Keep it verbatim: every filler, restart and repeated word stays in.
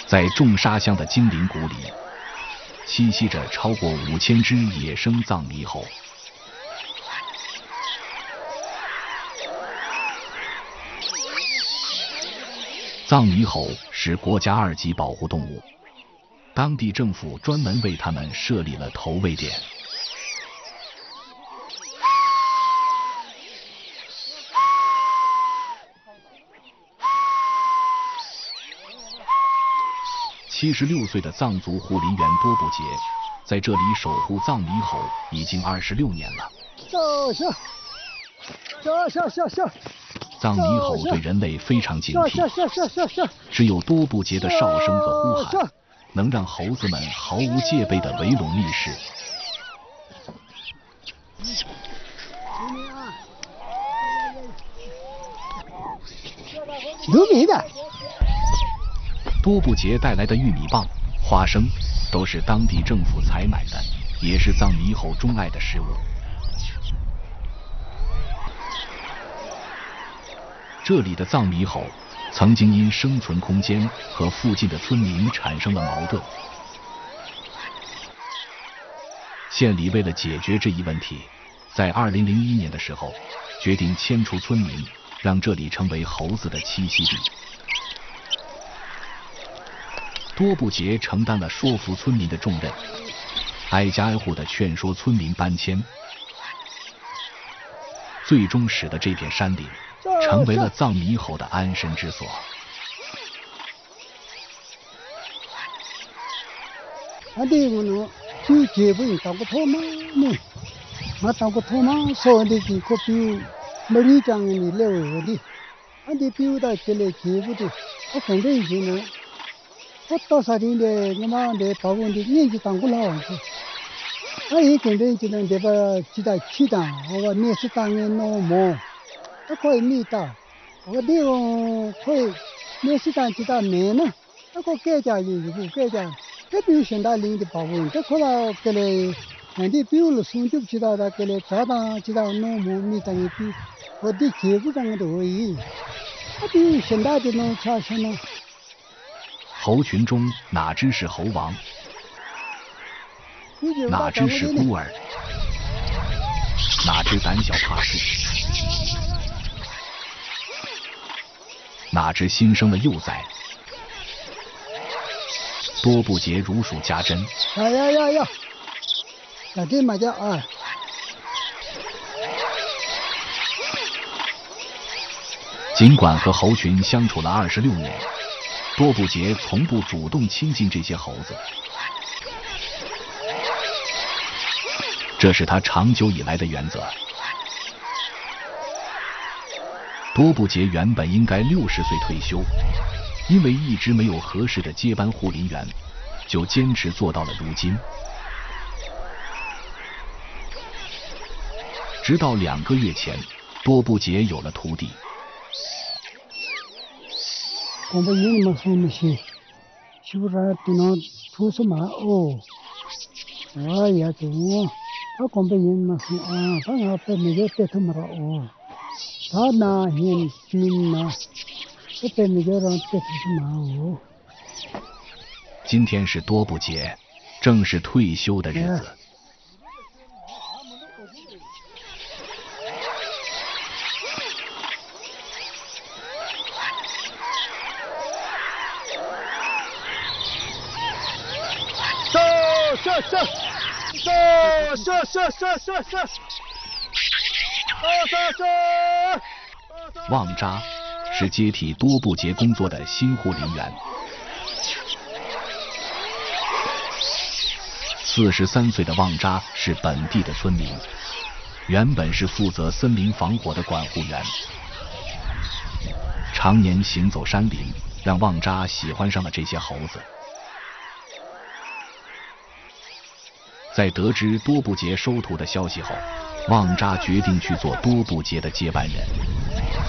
在众沙乡的精灵谷里，栖息着超过五千只野生藏猕猴。藏猕猴是国家二级保护动物，当地政府专门为它们设立了投喂点。七十六岁的藏族护林员多布杰在这里守护藏猕猴已经二十六年了。 下下下下下！ 藏猕猴对人类非常警惕， 下下下下下！ 只有多布杰的哨声和呼喊，能让猴子们毫无戒备地围拢觅食。 糯米的。 多布杰带来的玉米棒、花生都是当地政府采买的，也是藏猕猴钟爱的食物。这里的藏猕猴曾经因生存空间和附近的村民产生了矛盾。县里为了解决这一问题，在二零零一年的时候，决定迁出村民，让这里成为猴子的栖息地。多布杰承担了说服村民的重任，挨家挨户地劝说村民搬迁，最终使得这片山林成为了藏猕猴的安身之所。 俺这个呢，就基本当个托马呢，我当个托马，所以这个比没你讲的你了的，俺这表达起来基本的，我反正以前呢。我到啥地的，我妈的保温的年纪当过老子，我一个人就能得把几大七大，我年纪当年那么，我可以你大，我这个可以年纪当几大年呢，那个改家也有个改家，这比如现在领的保温，这可能给嘞，人家比如了送就知道的，给嘞家当知道那么你当一比，我的结不上的而已，那比如现在的那差些呢。 猴群中哪只是猴王，哪只是孤儿，哪只胆小怕事，哪只新生的幼崽，多布杰如数家珍。 呀呀呀呀！那这嘛叫啊？ 尽管和猴群相处了二十六年。多布杰从不主动亲近这些猴子，这是他长久以来的原则。多布杰原本应该六十岁退休，因为一直没有合适的接班护林员，就坚持做到了如今。直到两个月前，多布杰有了徒弟。 我们有那么说那些，是不是对那出什么哦？哎呀，这我，他光被人嘛说啊，他那被那个被他们了哦，他那很军呐，他被那个人被什么哦？ 今天是多布杰，正是退休的日子。哎下下下下下下下下！下下！ 旺扎是接替多布杰工作的新护林员。四十三岁的旺扎是本地的村民，原本是负责森林防火的管护员，常年行走山林，让旺扎喜欢上了这些猴子。在得知多布杰收徒的消息后，旺扎决定去做多布杰的接班人。